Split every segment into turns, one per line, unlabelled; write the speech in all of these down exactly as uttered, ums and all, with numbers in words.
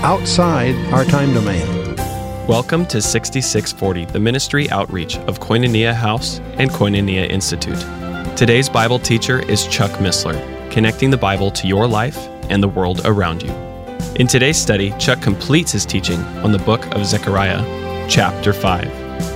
outside our time domain.
Welcome to sixty-six forty, the ministry outreach of Koinonia House and Koinonia Institute. Today's Bible teacher is Chuck Missler, connecting the Bible to your life and the world around you. In today's study, Chuck completes his teaching on the book of Zechariah, chapter five.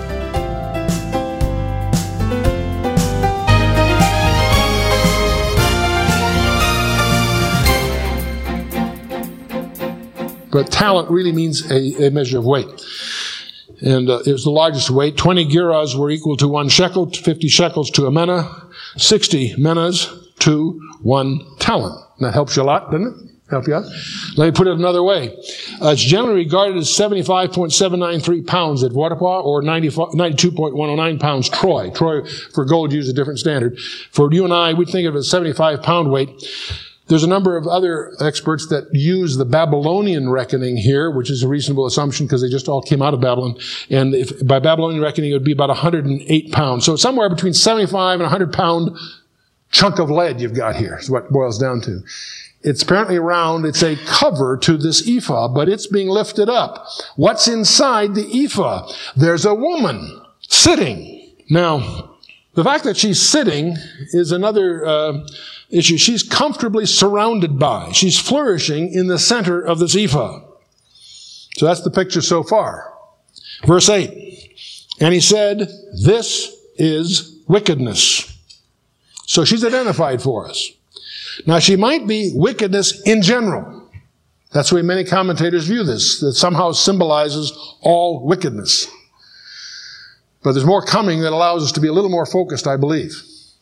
But talent really means a, a measure of weight. And uh, it was the largest weight. twenty gerahs were equal to one shekel, fifty shekels to a menah, sixty menahs to one talent. That helps you a lot, doesn't it? Help you out? Let me put it another way. Uh, it's generally regarded as seventy-five point seven nine three pounds at Waterpah or ninety-two point one oh nine pounds Troy. Troy for gold used a different standard. For you and I, we'd think of it as seventy-five pound weight. There's a number of other experts that use the Babylonian reckoning here, which is a reasonable assumption because they just all came out of Babylon. And if by Babylonian reckoning, it would be about one hundred eight pounds. So somewhere between seventy-five and one hundred pound chunk of lead you've got here is what it boils down to. It's apparently round. It's a cover to this ephah, but it's being lifted up. What's inside the ephah? There's a woman sitting. Now, the fact that she's sitting is another uh, issue. She's comfortably surrounded by. She's flourishing in the center of this ephah. So that's the picture so far. Verse eight. And he said, this is wickedness. So she's identified for us. Now she might be wickedness in general. That's the way many commentators view this. That somehow symbolizes all wickedness. But there's more coming that allows us to be a little more focused, I believe.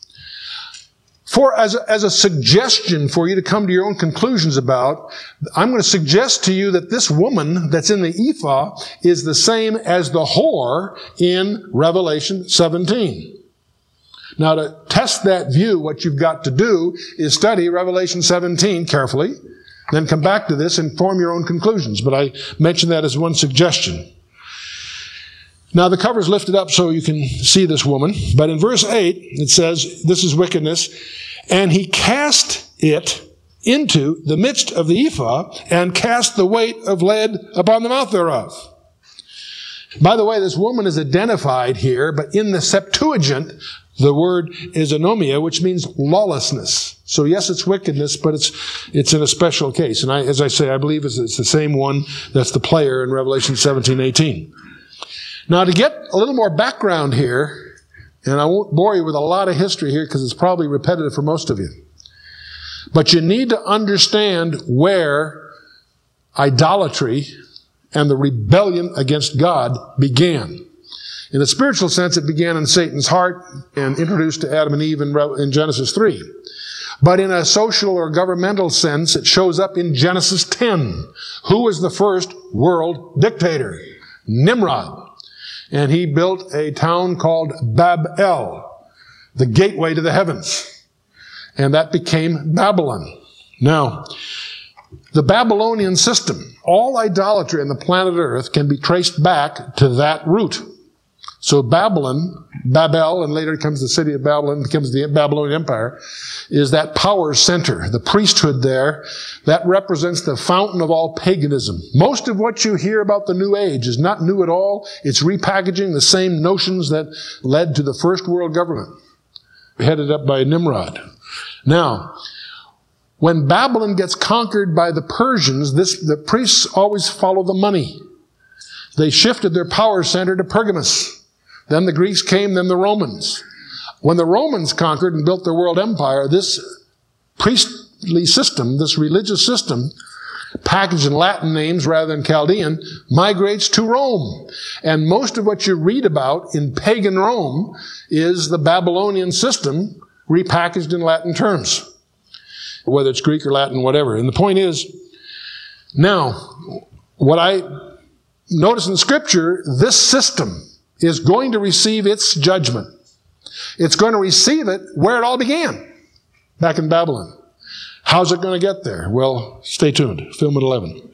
For as a, as a suggestion for you to come to your own conclusions about, I'm going to suggest to you that this woman that's in the ephah is the same as the whore in Revelation seventeen. Now to test that view, what you've got to do is study Revelation seventeen carefully, then come back to this and form your own conclusions. But I mention that as one suggestion. Now the cover's lifted up so you can see this woman. But in verse eight, it says, this is wickedness. And he cast it into the midst of the ephah and cast the weight of lead upon the mouth thereof. By the way, this woman is identified here, but in the Septuagint, the word is anomia, which means lawlessness. So yes, it's wickedness, but it's it's in a special case. And I, as I say, I believe it's, it's the same one that's the player in Revelation seventeen eighteen. Now, to get a little more background here, and I won't bore you with a lot of history here because it's probably repetitive for most of you, but you need to understand where idolatry and the rebellion against God began. In a spiritual sense, it began in Satan's heart and introduced to Adam and Eve in, in Genesis three. But in a social or governmental sense, it shows up in Genesis ten. Who was the first world dictator? Nimrod. And he built a town called Bab-el, the gateway to the heavens. And that became Babylon. Now, the Babylonian system, all idolatry on the planet Earth can be traced back to that root. So Babylon, Babel, and later comes the city of Babylon, becomes the Babylonian Empire, is that power center, the priesthood there, that represents the fountain of all paganism. Most of what you hear about the New Age is not new at all. It's repackaging the same notions that led to the first world government, headed up by Nimrod. Now, when Babylon gets conquered by the Persians, this, the priests always follow the money. They shifted their power center to Pergamus. Then the Greeks came, then the Romans. When the Romans conquered and built their world empire, this priestly system, this religious system, packaged in Latin names rather than Chaldean, migrates to Rome. And most of what you read about in pagan Rome is the Babylonian system repackaged in Latin terms, whether it's Greek or Latin, whatever. And the point is, now, what I notice in Scripture, this system is going to receive its judgment. It's going to receive it where it all began, back in Babylon. How's it going to get there? Well, stay tuned. Film at eleven.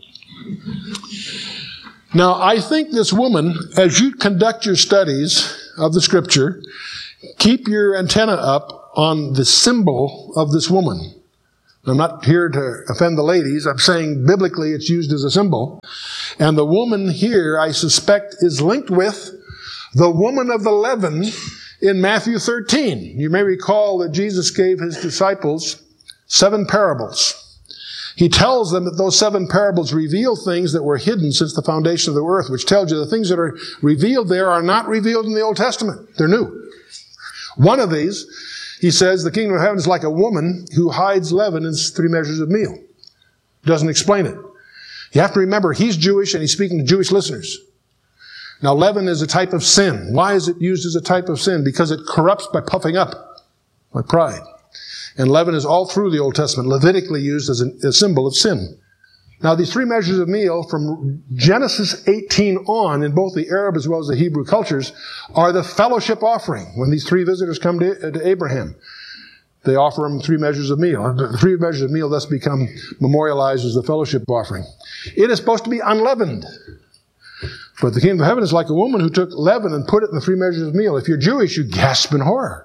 Now, I think this woman, as you conduct your studies of the Scripture, keep your antenna up on the symbol of this woman. I'm not here to offend the ladies. I'm saying biblically it's used as a symbol. And the woman here, I suspect, is linked with the woman of the leaven in Matthew thirteen. You may recall that Jesus gave his disciples seven parables. He tells them that those seven parables reveal things that were hidden since the foundation of the earth, which tells you the things that are revealed there are not revealed in the Old Testament. They're new. One of these, he says, the kingdom of heaven is like a woman who hides leaven in three measures of meal. Doesn't explain it. You have to remember, he's Jewish and he's speaking to Jewish listeners. Now, leaven is a type of sin. Why is it used as a type of sin? Because it corrupts by puffing up, by pride. And leaven is all through the Old Testament, Levitically used as a, a symbol of sin. Now, these three measures of meal from Genesis eighteen on, in both the Arab as well as the Hebrew cultures, are the fellowship offering. When these three visitors come to, to Abraham, they offer him three measures of meal. The three measures of meal thus become memorialized as the fellowship offering. It is supposed to be unleavened. But the kingdom of heaven is like a woman who took leaven and put it in the three measures of meal. If you're Jewish, you gasp in horror.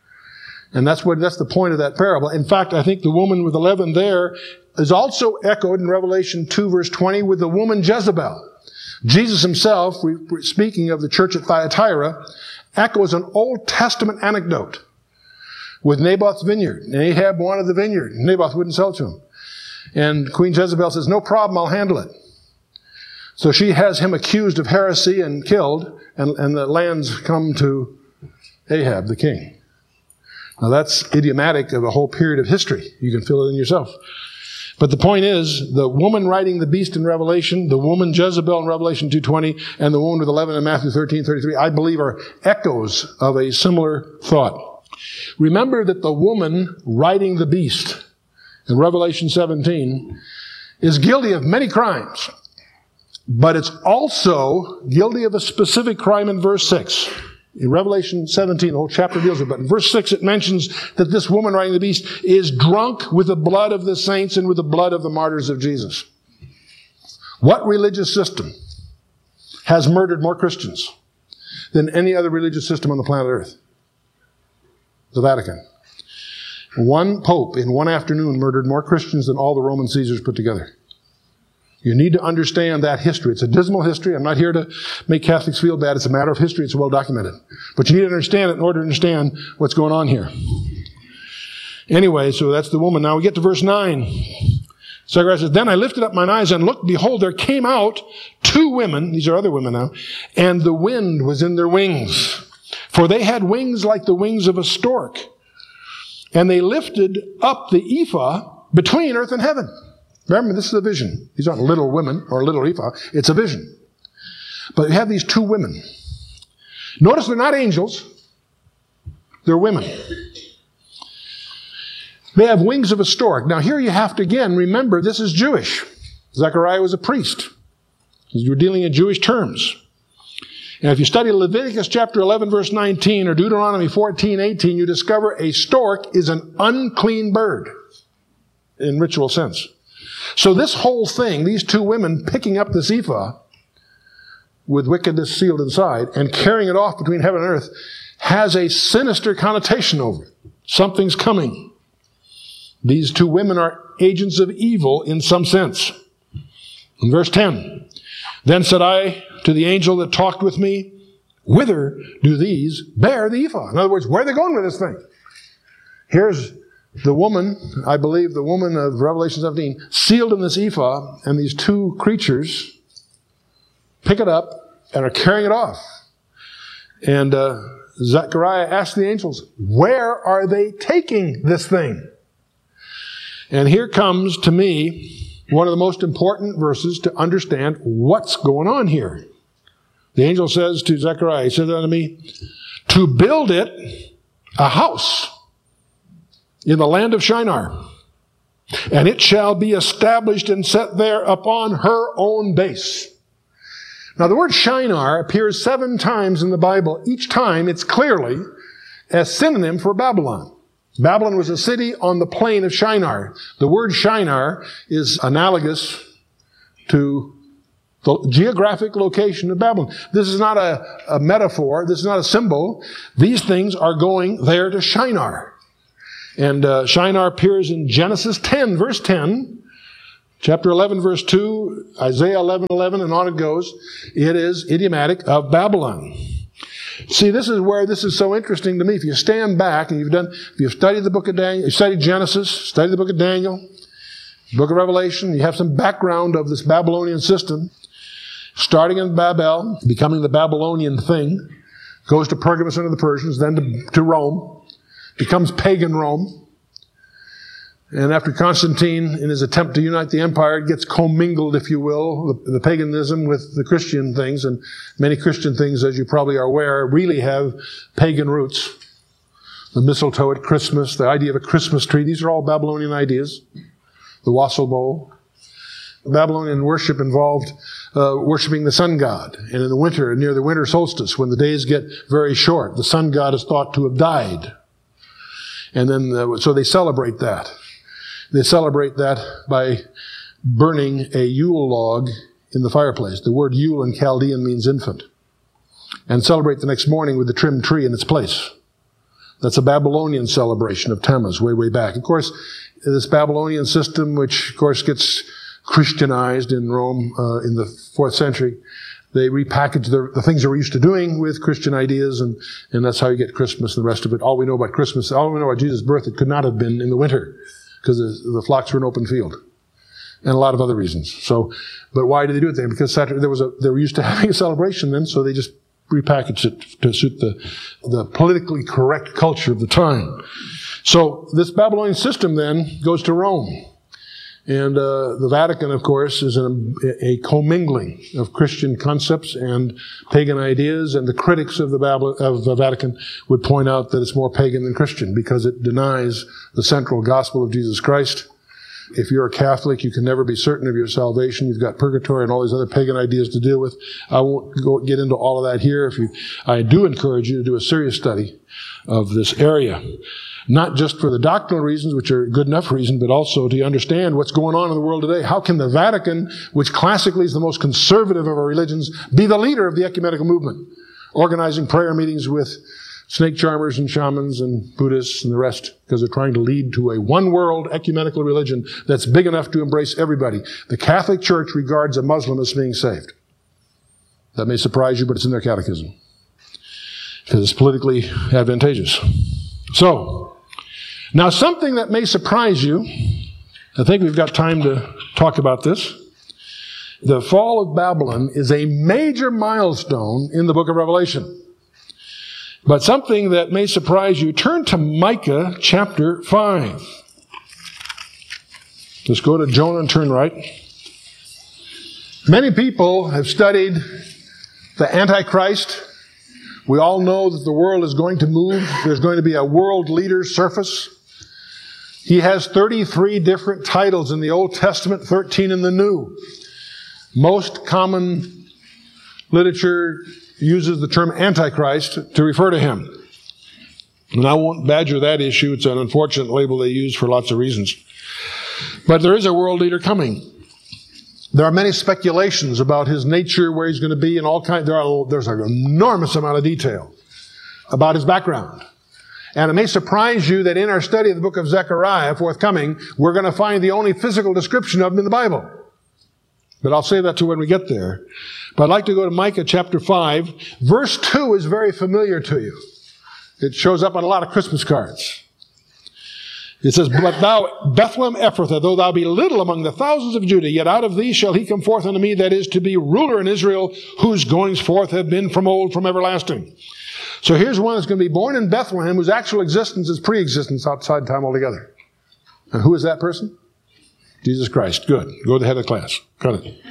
And that's what, that's the point of that parable. In fact, I think the woman with the leaven there is also echoed in Revelation two verse twenty with the woman Jezebel. Jesus himself, speaking of the church at Thyatira, echoes an Old Testament anecdote with Naboth's vineyard. And Ahab wanted the vineyard. Naboth wouldn't sell it to him. And Queen Jezebel says, no problem, I'll handle it. So she has him accused of heresy and killed, and, and the lands come to Ahab, the king. Now that's idiomatic of a whole period of history. You can fill it in yourself. But the point is, the woman riding the beast in Revelation, the woman Jezebel in Revelation two twenty, and the woman with the leaven in Matthew thirteen thirty-three, I believe are echoes of a similar thought. Remember that the woman riding the beast in Revelation seventeen is guilty of many crimes, but it's also guilty of a specific crime in verse six. In Revelation seventeen, the whole chapter deals with it. But in verse six, it mentions that this woman riding the beast is drunk with the blood of the saints and with the blood of the martyrs of Jesus. What religious system has murdered more Christians than any other religious system on the planet Earth? The Vatican. One pope in one afternoon murdered more Christians than all the Roman Caesars put together. You need to understand that history. It's a dismal history. I'm not here to make Catholics feel bad. It's a matter of history. It's well documented. But you need to understand it in order to understand what's going on here. Anyway, so that's the woman. Now we get to verse nine. Zechariah says, then I lifted up mine eyes and looked, behold, there came out two women, these are other women now, and the wind was in their wings. For they had wings like the wings of a stork. And they lifted up the ephah between earth and heaven. Remember, this is a vision. These aren't little women or little ephah. It's a vision. But you have these two women. Notice they're not angels. They're women. They have wings of a stork. Now here you have to again remember this is Jewish. Zechariah was a priest. You're dealing in Jewish terms. And if you study Leviticus chapter eleven verse nineteen or Deuteronomy fourteen eighteen, you discover a stork is an unclean bird in ritual sense. So this whole thing, these two women picking up this ephah with wickedness sealed inside and carrying it off between heaven and earth has a sinister connotation over it. Something's coming. These two women are agents of evil in some sense. In verse ten, then said I to the angel that talked with me, whither do these bear the ephah? In other words, where are they going with this thing? Here's the woman, I believe the woman of Revelation seventeen, sealed in this ephah, and these two creatures pick it up and are carrying it off. And uh, Zechariah asked the angels, where are they taking this thing? And here comes, to me, one of the most important verses to understand what's going on here. The angel says to Zechariah, he says unto me, to build it a house in the land of Shinar, and it shall be established and set there upon her own base. Now the word Shinar appears seven times in the Bible. Each time it's clearly a synonym for Babylon. Babylon was a city on the plain of Shinar. The word Shinar is analogous to the geographic location of Babylon. This is not a, a metaphor. This is not a symbol. These things are going there to Shinar. And uh, Shinar appears in Genesis ten, verse ten, chapter eleven, verse two, Isaiah eleven, eleven, and on it goes. It is idiomatic of Babylon. See, this is where this is so interesting to me. If you stand back and you've done, if you've studied the book of Daniel, you studied Genesis, studied the book of Daniel, the book of Revelation, you have some background of this Babylonian system, starting in Babel, becoming the Babylonian thing, goes to Pergamus under the Persians, then to, to Rome, becomes pagan Rome. And after Constantine, in his attempt to unite the empire, it gets commingled, if you will, the, the paganism with the Christian things. And many Christian things, as you probably are aware, really have pagan roots. The mistletoe at Christmas, the idea of a Christmas tree, these are all Babylonian ideas. The wassail bowl. Babylonian worship involved uh, worshiping the sun god. And in the winter, near the winter solstice, when the days get very short, the sun god is thought to have died. And then, uh, so they celebrate that. They celebrate that by burning a Yule log in the fireplace. The word Yule in Chaldean means infant. And celebrate the next morning with the trimmed tree in its place. That's a Babylonian celebration of Tammuz, way, way back. Of course, this Babylonian system, which, of course, gets Christianized in Rome uh, in the fourth century, they repackage the, the things they were used to doing with Christian ideas, and, and that's how you get Christmas and the rest of it. All we know about Christmas, all we know about Jesus' birth, it could not have been in the winter, because the, the flocks were in open field. And a lot of other reasons. So, but why did they do it then? Because Saturday, there was a, they were used to having a celebration then, so they just repackaged it to suit the, the politically correct culture of the time. So, this Babylonian system then goes to Rome. And uh, the Vatican, of course, is an, a commingling of Christian concepts and pagan ideas, and the critics of the, Babylon, of the Vatican would point out that it's more pagan than Christian because it denies the central gospel of Jesus Christ. If you're a Catholic, you can never be certain of your salvation. You've got purgatory and all these other pagan ideas to deal with. I won't go get into all of that here. If you, I do encourage you to do a serious study of this area. Not just for the doctrinal reasons, which are good enough reason, but also to understand what's going on in the world today. How can the Vatican, which classically is the most conservative of our religions, be the leader of the ecumenical movement, organizing prayer meetings with snake charmers and shamans and Buddhists and the rest, because they're trying to lead to a one-world ecumenical religion that's big enough to embrace everybody. The Catholic Church regards a Muslim as being saved. That may surprise you, but it's in their catechism, because it's politically advantageous. So, now something that may surprise you, I think we've got time to talk about this. The fall of Babylon is a major milestone in the book of Revelation. But something that may surprise you, turn to Micah chapter five. Just go to Jonah and turn right. Many people have studied the Antichrist. We all know that the world is going to move. There's going to be a world leader surface. He has thirty-three different titles in the Old Testament, thirteen in the New. Most common literature uses the term Antichrist to refer to him. And I won't badger that issue. It's an unfortunate label they use for lots of reasons. But there is a world leader coming. There are many speculations about his nature, where he's going to be, and all kinds. There are, there's an enormous amount of detail about his background. And it may surprise you that in our study of the book of Zechariah, forthcoming, we're going to find the only physical description of him in the Bible. But I'll say that to when we get there. But I'd like to go to Micah chapter five. Verse two is very familiar to you. It shows up on a lot of Christmas cards. It says, "But thou, Bethlehem Ephrathah, though thou be little among the thousands of Judah, yet out of thee shall he come forth unto me, that is to be ruler in Israel, whose goings forth have been from old, from everlasting." So here's one that's going to be born in Bethlehem, whose actual existence is pre-existence outside time altogether. And who is that person? Jesus Christ. Good. Go to the head of the class. Cut it.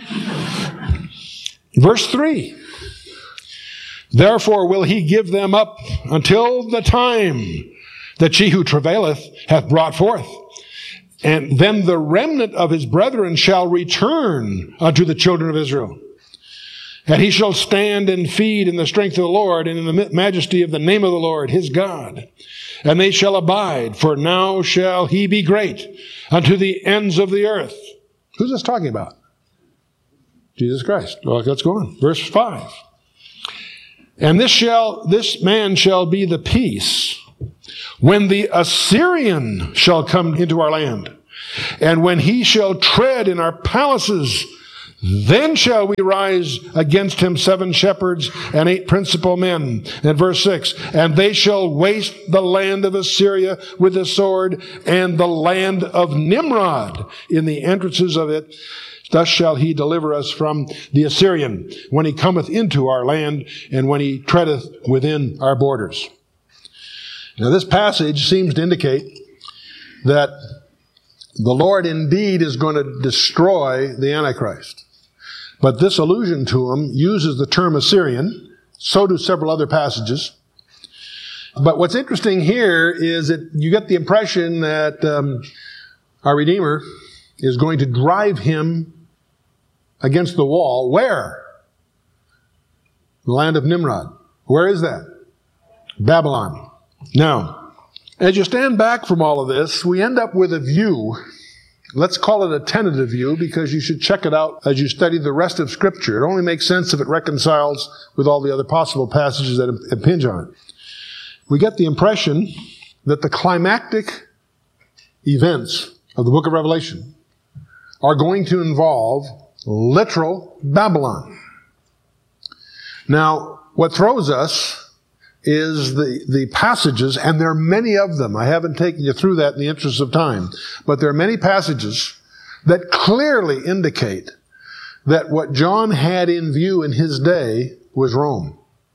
Verse three. "Therefore will he give them up until the time that she who travaileth hath brought forth. And then the remnant of his brethren shall return unto the children of Israel. And he shall stand and feed in the strength of the Lord, and in the majesty of the name of the Lord, his God. And they shall abide, for now shall he be great unto the ends of the earth." Who's this talking about? Jesus Christ. Well, let's go on. Verse five. "And this shall, this man shall be the peace When the Assyrian shall come into our land, and when he shall tread in our palaces, then shall we rise against him seven shepherds and eight principal men. And verse six, and they shall waste the land of Assyria with the sword, and the land of Nimrod in the entrances of it. Thus shall he deliver us from the Assyrian, when he cometh into our land, and when he treadeth within our borders. Now this passage seems to indicate that the Lord indeed is going to destroy the Antichrist. But this allusion to him uses the term Assyrian. So do several other passages. But what's interesting here is that you get the impression that um, our Redeemer is going to drive him against the wall. Where? The land of Nimrod. Where is that? Babylon. Now, as you stand back from all of this, we end up with a view. Let's call it a tentative view, because you should check it out as you study the rest of Scripture. It only makes sense if it reconciles with all the other possible passages that impinge on it. We get the impression that the climactic events of the book of Revelation are going to involve literal Babylon. Now, what throws us is the, the passages, and there are many of them. I haven't taken you through that in the interest of time, but there are many passages that clearly indicate that what John had in view in his day was Rome.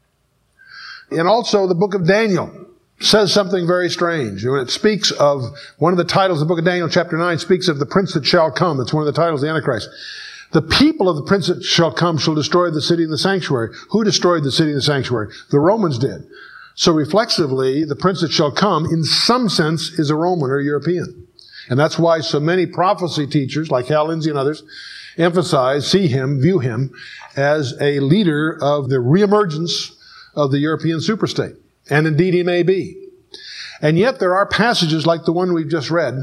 And also the book of Daniel says something very strange. When it speaks of, one of the titles of the book of Daniel, chapter nine, speaks of the prince that shall come. It's one of the titles of the Antichrist. The people of the prince that shall come shall destroy the city and the sanctuary. Who destroyed the city and the sanctuary? The Romans did. So reflexively, the prince that shall come, in some sense, is a Roman or European. And that's why so many prophecy teachers, like Hal Lindsey and others, emphasize, see him, view him as a leader of the reemergence of the European superstate. And indeed he may be. And yet there are passages like the one we've just read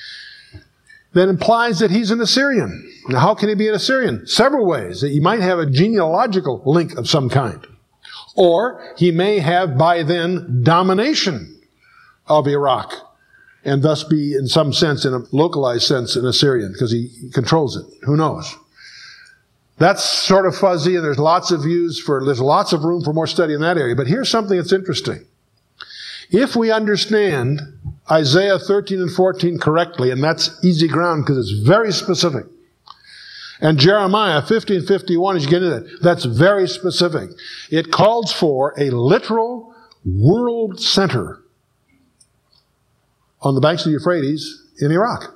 that implies that he's an Assyrian. Now, how can he be an Assyrian? Several ways. That he might have a genealogical link of some kind. Or he may have by then domination of Iraq, and thus be in some sense, in a localized sense, an Assyrian, because he controls it. Who knows? That's sort of fuzzy, and there's lots of views for, there's lots of room for more study in that area. But here's something that's interesting. If we understand Isaiah thirteen and fourteen correctly, and that's easy ground because it's very specific, and Jeremiah fifteen fifty-one, as you get into it, that's very specific. It calls for a literal world center on the banks of the Euphrates in Iraq.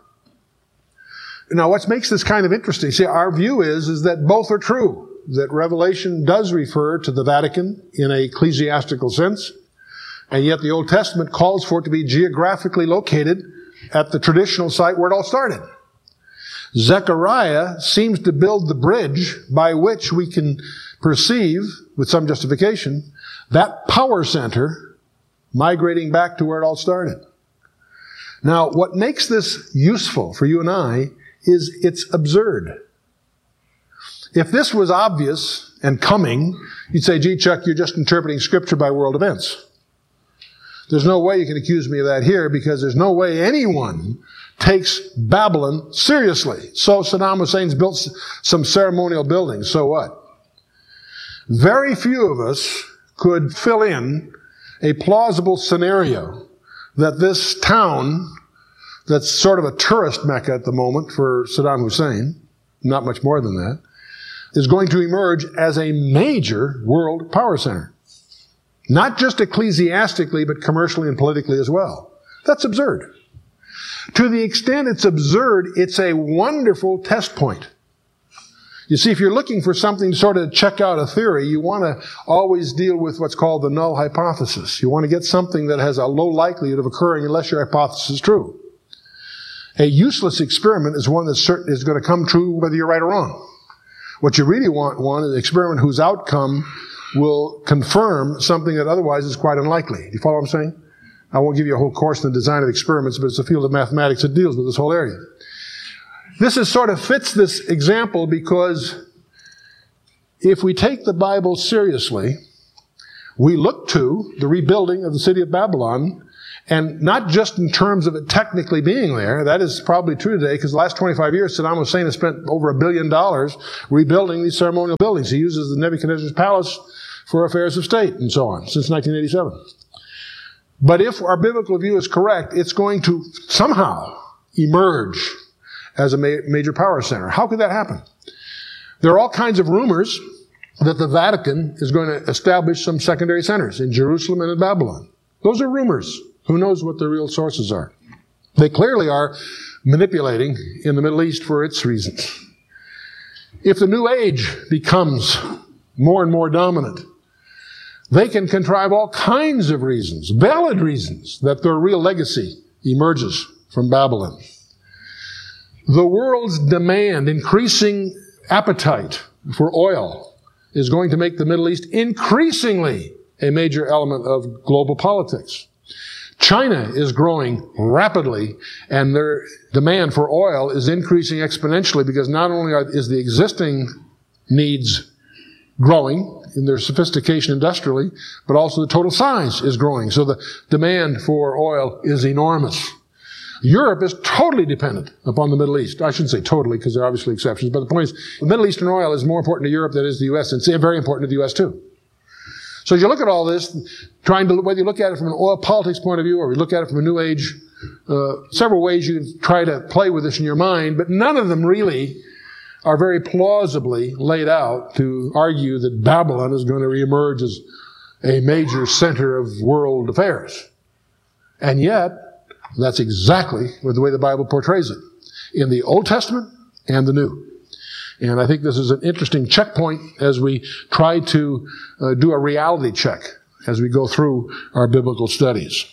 Now, what makes this kind of interesting, see, our view is, is that both are true. That Revelation does refer to the Vatican in an ecclesiastical sense, and yet the Old Testament calls for it to be geographically located at the traditional site where it all started. Zechariah seems to build the bridge by which we can perceive, with some justification, that power center migrating back to where it all started. Now, what makes this useful for you and I is it's absurd. If this was obvious and coming, you'd say, gee, Chuck, you're just interpreting Scripture by world events. There's no way you can accuse me of that here, because there's no way anyone takes Babylon seriously. So Saddam Hussein's built some ceremonial buildings. So what? Very few of us could fill in a plausible scenario that this town, that's sort of a tourist mecca at the moment for Saddam Hussein, not much more than that, is going to emerge as a major world power center. Not just ecclesiastically, but commercially and politically as well. That's absurd. To the extent it's absurd, it's a wonderful test point. You see, if you're looking for something to sort of check out a theory, you want to always deal with what's called the null hypothesis. You want to get something that has a low likelihood of occurring unless your hypothesis is true. A useless experiment is one that's certain is going to come true whether you're right or wrong. What you really want one is an experiment whose outcome will confirm something that otherwise is quite unlikely. Do you follow what I'm saying? I won't give you a whole course in the design of experiments, but it's a field of mathematics that deals with this whole area. This is sort of fits this example because if we take the Bible seriously, we look to the rebuilding of the city of Babylon And not just in terms of it technically being there. That is probably true today, because the last twenty-five years, Saddam Hussein has spent over a billion dollars rebuilding these ceremonial buildings. He uses the Nebuchadnezzar's palace for affairs of state and so on, since nineteen eighty-seven. But if our biblical view is correct, it's going to somehow emerge as a ma- major power center. How could that happen? There are all kinds of rumors that the Vatican is going to establish some secondary centers in Jerusalem and in Babylon. Those are rumors. Who knows what the real sources are? They clearly are manipulating in the Middle East for its reasons. If the New Age becomes more and more dominant, they can contrive all kinds of reasons, valid reasons, that their real legacy emerges from Babylon. The world's demand, increasing appetite for oil, is going to make the Middle East increasingly a major element of global politics. China is growing rapidly, and their demand for oil is increasing exponentially, because not only are, is the existing needs growing in their sophistication industrially, but also the total size is growing. So the demand for oil is enormous. Europe is totally dependent upon the Middle East. I shouldn't say totally, because there are obviously exceptions, but the point is, the Middle Eastern oil is more important to Europe than it is to the U S, and it's very important to the U S too. So as you look at all this, trying to, whether you look at it from an oil politics point of view or you look at it from a New Age, uh, several ways you can try to play with this in your mind, but none of them really are very plausibly laid out to argue that Babylon is going to reemerge as a major center of world affairs. And yet, that's exactly the way the Bible portrays it, in the Old Testament and the New. And I think this is an interesting checkpoint as we try to uh, do a reality check as we go through our biblical studies.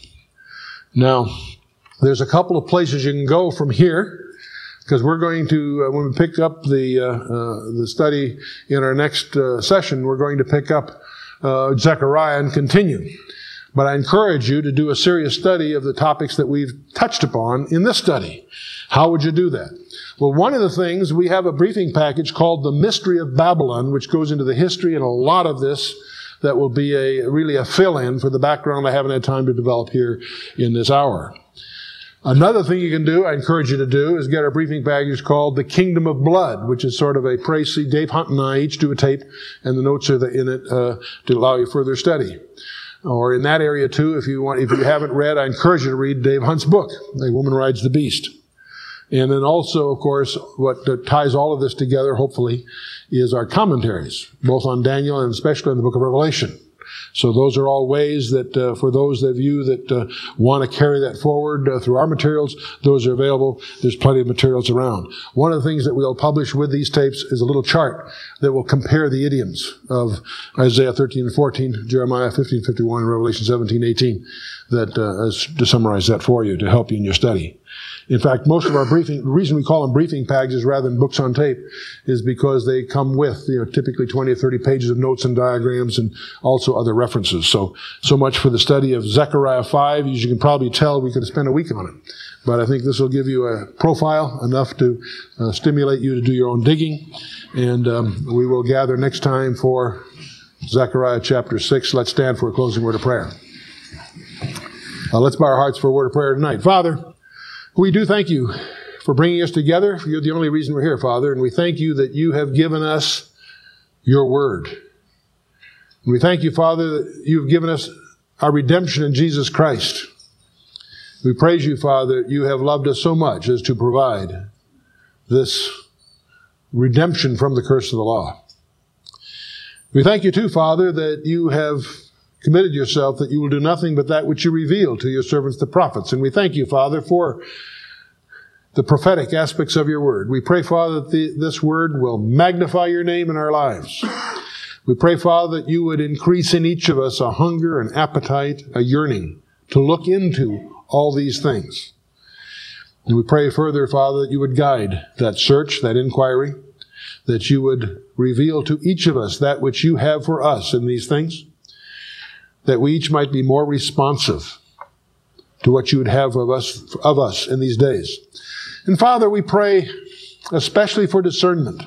Now, there's a couple of places you can go from here, because we're going to, uh, when we pick up the uh, uh, the study in our next uh, session, we're going to pick up uh, Zechariah and continue. But I encourage you to do a serious study of the topics that we've touched upon in this study. How would you do that? Well, one of the things, we have a briefing package called The Mystery of Babylon, which goes into the history and a lot of this that will be a really a fill-in for the background I haven't had time to develop here in this hour. Another thing you can do, I encourage you to do, is get a briefing package called The Kingdom of Blood, which is sort of a précis. Dave Hunt and I each do a tape, and the notes are in it uh, to allow you further study. Or in that area too, if you want, if you haven't read, I encourage you to read Dave Hunt's book, A Woman Rides the Beast. And then also, of course, what ties all of this together, hopefully, is our commentaries, both on Daniel and especially on the book of Revelation. So those are all ways that, uh, for those of you that uh, want to carry that forward uh, through our materials, those are available. There's plenty of materials around. One of the things that we'll publish with these tapes is a little chart that will compare the idioms of Isaiah thirteen and fourteen, Jeremiah fifteen fifty-one, and Revelation seventeen eighteen, that uh, is to summarize that for you to help you in your study. In fact, most of our briefing, the reason we call them briefing packages rather than books on tape is because they come with, you know, typically twenty or thirty pages of notes and diagrams and also other references. So, so much for the study of Zechariah five. As you can probably tell, we could spend a week on it. But I think this will give you a profile enough to uh, stimulate you to do your own digging. And um, we will gather next time for Zechariah chapter six. Let's stand for a closing word of prayer. Uh, let's bow our hearts for a word of prayer tonight. Father, we do thank you for bringing us together. You're the only reason we're here, Father. And we thank you that you have given us your word. And we thank you, Father, that you've given us our redemption in Jesus Christ. We praise you, Father, that you have loved us so much as to provide this redemption from the curse of the law. We thank you, too, Father, that you have committed yourself that you will do nothing but that which you reveal to your servants, the prophets. And we thank you, Father, for the prophetic aspects of your word. We pray, Father, that the, this word will magnify your name in our lives. We pray, Father, that you would increase in each of us a hunger, an appetite, a yearning to look into all these things. And we pray further, Father, that you would guide that search, that inquiry, that you would reveal to each of us that which you have for us in these things, that we each might be more responsive to what you would have of us, of us in these days. And Father, we pray especially for discernment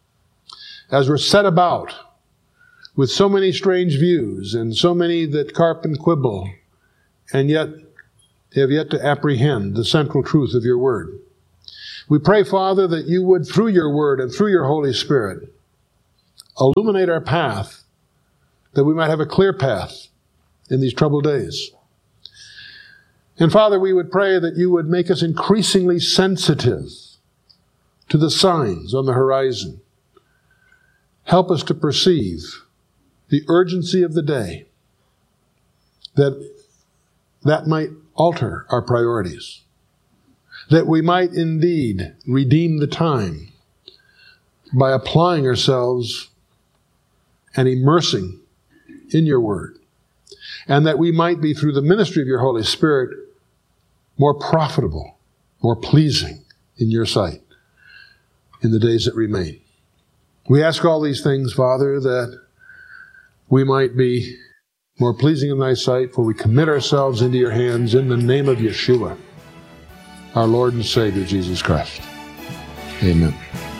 as we're set about with so many strange views and so many that carp and quibble, and yet have yet to apprehend the central truth of your word. We pray, Father, that you would, through your word and through your Holy Spirit, illuminate our path, that we might have a clear path in these troubled days. And Father, we would pray that you would make us increasingly sensitive to the signs on the horizon. Help us to perceive the urgency of the day, that that might alter our priorities, that we might indeed redeem the time by applying ourselves and immersing in your word, and that we might be, through the ministry of your Holy Spirit, more profitable, more pleasing in your sight in the days that remain. We ask all these things, Father, that we might be more pleasing in thy sight, for we commit ourselves into your hands in the name of Yeshua, our Lord and Savior, Jesus Christ. Amen.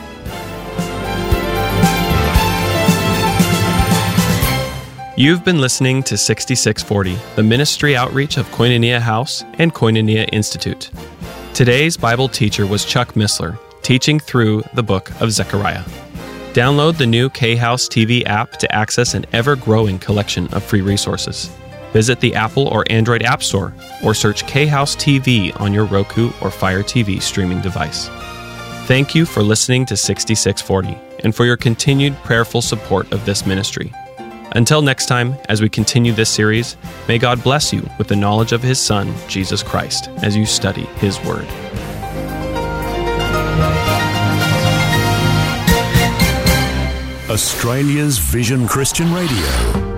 You've been listening to sixty-six forty, the ministry outreach of Koinonia House and Koinonia Institute. Today's Bible teacher was Chuck Missler, teaching through the book of Zechariah. Download the new K-House T V app to access an ever-growing collection of free resources. Visit the Apple or Android App Store or search K-House T V on your Roku or Fire T V streaming device. Thank you for listening to sixty-six forty and for your continued prayerful support of this ministry. Until next time, as we continue this series, may God bless you with the knowledge of His Son, Jesus Christ, as you study His Word.
Australia's Vision Christian Radio.